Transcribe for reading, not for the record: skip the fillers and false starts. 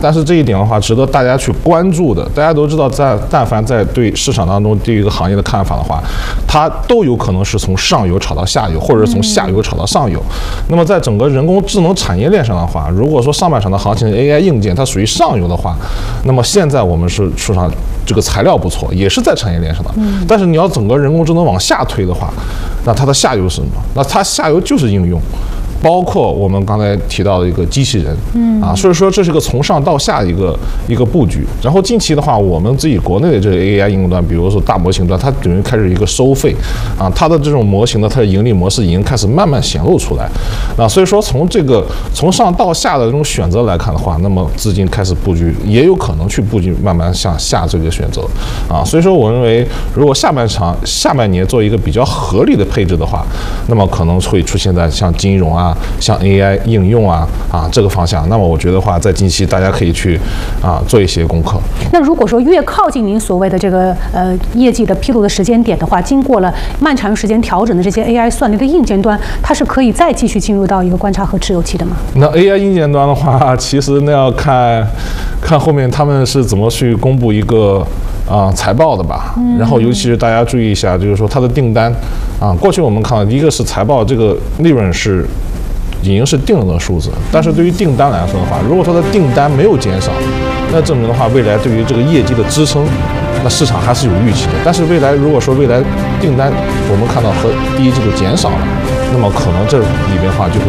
但是这一点的话，值得大家去关注的。大家都知道，但凡在对市场当中对于一个行业的看法的话，它都有可能是从上游炒到下游，或者是从下游炒到上游。那么在整个人工智能产业链上的话，如果说上半场的行情 AI 硬件它属于上游的话，那么现在我们是市场这个材料不错，也是在产业链上的。但是你要整个人工智能往下推的话，那它的下游是什么？那它下游就是应用。包括我们刚才提到的一个机器人，所以说这是个从上到下的一个布局。然后近期的话，我们自己国内的这个 AI 应用端，比如说大模型端，它等于开始一个收费，它的这种模型呢，它的盈利模式已经开始慢慢显露出来。所以说从上到下的这种选择来看的话，那么资金开始布局，也有可能去布局慢慢向下这个选择，所以说我认为，如果下半年做一个比较合理的配置的话，那么可能会出现在像金融像 AI 应用这个方向，那么我觉得话，在近期大家可以去做一些功课。 那如果说越靠近您所谓的这个业绩的披露的时间点的话，经过了漫长时间调整的这些 AI 算力的硬件端，它是可以再继续进入到一个观察和持有期的吗？ 那 AI 硬件端的话，其实那要看后面他们是怎么去公布一个财报的吧。然后尤其是大家注意一下，就是说它的订单过去我们看到一个是财报这个利润是已经是定了的数字，但是对于订单来说的话，如果说它的订单没有减少，那证明的话，未来对于这个业绩的支撑，那市场还是有预期的。但是如果说未来订单我们看到和第一季度减少了，那么可能这里边的话就会